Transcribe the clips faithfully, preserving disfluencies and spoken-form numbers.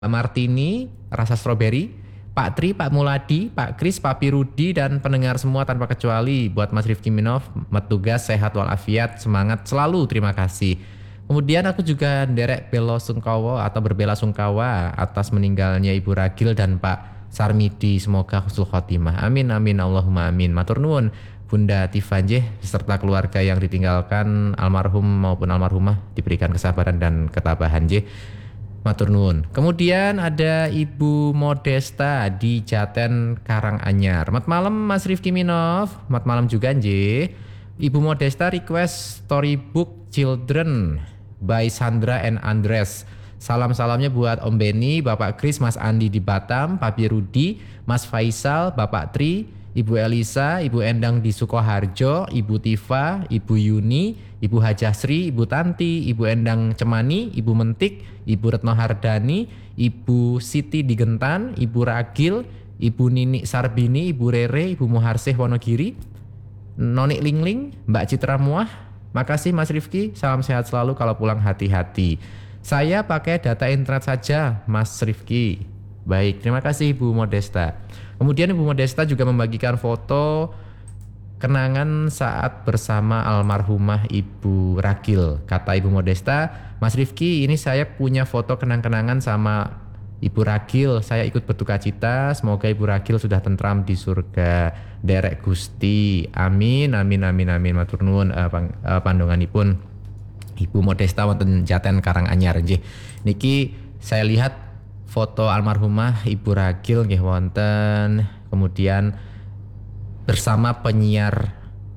Pak Martini, rasa stroberi, Pak Tri, Pak Muladi, Pak Kris, Pak Pirudi, dan pendengar semua tanpa kecuali. Buat Mas Rifki Minov, tugas sehat walafiat, semangat selalu, terima kasih. Kemudian aku juga derek belo sungkawa atau berbela sungkawa atas meninggalnya Ibu Ragil dan Pak Sarmidi. Semoga husnul khotimah. Amin, amin, Allahumma amin. Matur nuwun. Bunda Tifanjeh beserta keluarga yang ditinggalkan almarhum maupun almarhumah diberikan kesabaran dan ketabahan J. Matur nuwun. Kemudian ada Ibu Modesta di Jaten Karanganyar. Mat malam Mas Rifki Minov. Mat malam juga Nje. Ibu Modesta request storybook Children by Sandra and Andres. Salam-salamnya buat Om Beni, Bapak Kris, Mas Andi di Batam, Papi Rudi, Mas Faisal, Bapak Tri, Ibu Elisa, Ibu Endang di Sukoharjo, Ibu Tifa, Ibu Yuni, Ibu Hajasri, Ibu Tanti, Ibu Endang Cemani, Ibu Mentik, Ibu Retno Hardani, Ibu Siti di Gentan, Ibu Ragil, Ibu Nini Sarbini, Ibu Rere, Ibu Muharsih Wonogiri, Nonik Lingling, Mbak Citra Muah. Makasih Mas Rifki, salam sehat selalu, kalau pulang hati-hati. Saya pakai data internet saja Mas Rifki. Baik, terima kasih Ibu Modesta. Kemudian Ibu Modesta juga membagikan foto kenangan saat bersama almarhumah Ibu Ragil. Kata Ibu Modesta, Mas Rifki, ini saya punya foto kenang-kenangan sama Ibu Ragil. Saya ikut berduka cita. Semoga Ibu Ragil sudah tentram di surga derek Gusti. Amin, amin, amin, amin. Matur nuwun uh, pang, uh, pandonganipun Ibu Modesta wonten Jaten Karanganyar nggih. Niki saya lihat foto almarhumah Ibu Ragil nggih wonten, kemudian bersama penyiar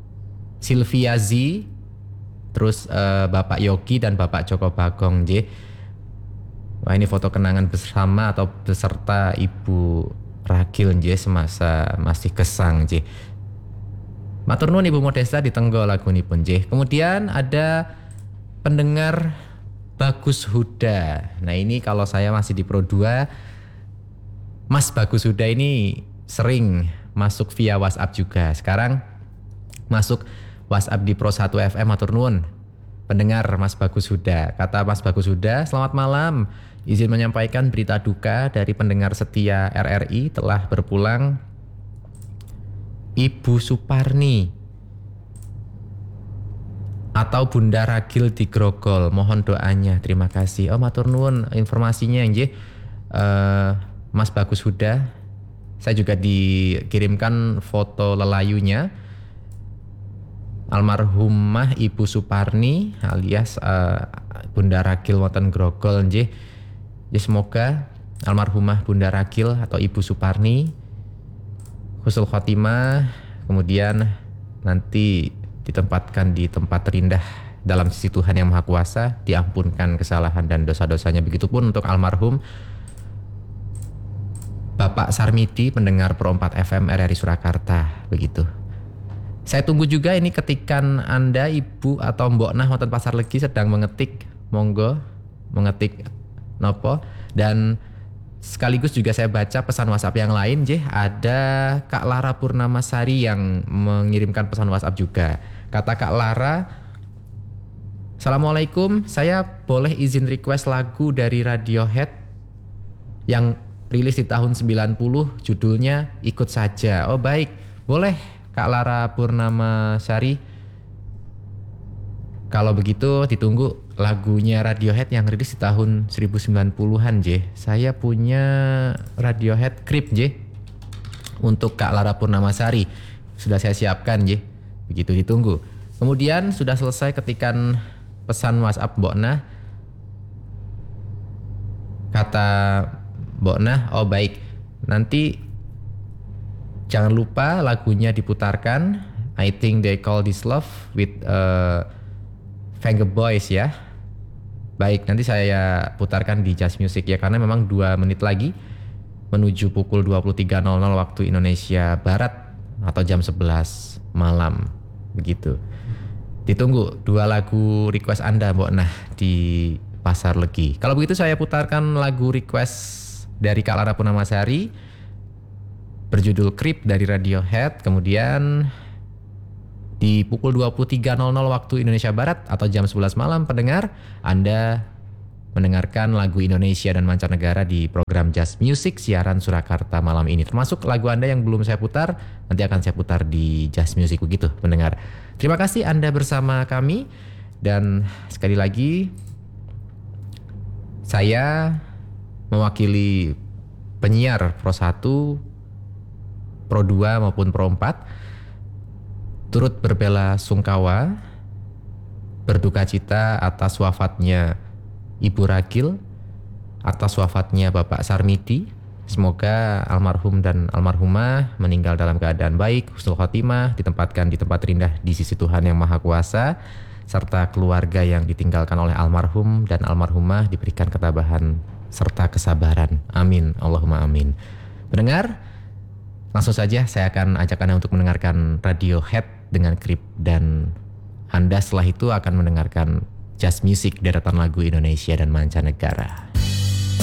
Sylvia Z, terus uh, Bapak Yogi dan Bapak Joko Bagong nggih. Wah, ini foto kenangan bersama atau beserta Ibu Ragil nggih semasa masih gesang nggih. Matur nuwun Ibu Modesta ditenggo lagunipun nggih. Kemudian ada pendengar Bagus Huda. Nah ini kalau saya masih di Pro dua, Mas Bagus Huda ini sering masuk via WhatsApp juga. Sekarang masuk WhatsApp di Pro satu F M. Matur nuwun. Pendengar Mas Bagus Huda. Kata Mas Bagus Huda, selamat malam. Izin menyampaikan berita duka dari pendengar setia R R I telah berpulang Ibu Suparni atau Bunda Ragil di Grogol. Mohon doanya, terima kasih. Oh matur nuwun informasinya nggih. Uh, Mas Bagus Huda. Saya juga dikirimkan foto lelayunya almarhumah Ibu Suparni alias uh, Bunda Ragil wonten Grogol nggih. Ya semoga almarhumah Bunda Ragil atau Ibu Suparni husnul khotimah, kemudian nanti ditempatkan di tempat terindah dalam sisi Tuhan Yang Maha Kuasa, diampunkan kesalahan dan dosa-dosanya. Begitupun untuk almarhum Bapak Sarmidi, pendengar Pro empat F M R R I Surakarta. Begitu. Saya tunggu juga ini ketikan Anda, Ibu atau Mbok Nah wonten Pasar Legi sedang mengetik, monggo mengetik nopo. Dan sekaligus juga saya baca pesan WhatsApp yang lain, Jeh. Ada Kak Lara Purnamasari yang mengirimkan pesan WhatsApp juga. Kata Kak Lara, Assalamualaikum, saya boleh izin request lagu dari Radiohead yang rilis di tahun sembilan puluh, judulnya Ikut Saja. Oh baik, boleh Kak Lara Purnamasari. Kalau begitu ditunggu lagunya Radiohead yang rilis di tahun seribu sembilan puluhan, J. Saya punya Radiohead Creep, J. Untuk Kak Lara Purnamasari. Sudah saya siapkan, J. Begitu ditunggu. Kemudian sudah selesai ketikan pesan WhatsApp Mbok Nah. Kata Mbok Nah, oh baik. Nanti jangan lupa lagunya diputarkan. I think they call this love with uh, Finger Boys ya. Baik, nanti saya putarkan di Just Music ya, karena memang dua menit lagi menuju pukul dua puluh tiga nol nol waktu Indonesia Barat atau jam sebelas malam. Begitu. Ditunggu dua lagu request Anda, Mbok Nah, di Pasar Legi. Kalau begitu saya putarkan lagu request dari Kak Lara Purnamasari berjudul Creep dari Radiohead. Kemudian di pukul dua puluh tiga nol nol waktu Indonesia Barat atau jam sebelas malam, pendengar, Anda mendengarkan lagu Indonesia dan mancanegara di program Just Music siaran Surakarta malam ini. Termasuk lagu Anda yang belum saya putar, nanti akan saya putar di Just Music begitu pendengar. Terima kasih Anda bersama kami dan sekali lagi saya mewakili penyiar Pro satu, Pro dua maupun Pro empat turut berbela sungkawa, berduka cita atas wafatnya Ibu Ragil, atas wafatnya Bapak Sarmidi. Semoga almarhum dan almarhumah meninggal dalam keadaan baik, husnul khotimah, ditempatkan di tempat terindah di sisi Tuhan Yang Maha Kuasa, serta keluarga yang ditinggalkan oleh almarhum dan almarhumah diberikan ketabahan serta kesabaran. Amin, Allahumma amin. Pendengar, langsung saja saya akan ajak Anda untuk mendengarkan Radiohead dengan Creep, dan Anda setelah itu akan mendengarkan Just Music, deretan lagu Indonesia dan mancanegara.